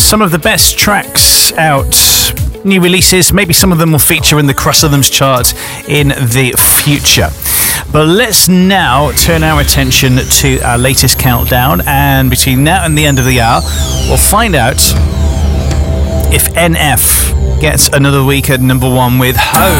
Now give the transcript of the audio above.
some of the best tracks out, new releases. Maybe some of them will feature in the Cross Rhythms chart in the future. But let's now turn our attention to our latest countdown, and between now and the end of the hour, we'll find out if NF gets another week at number 1 with Home.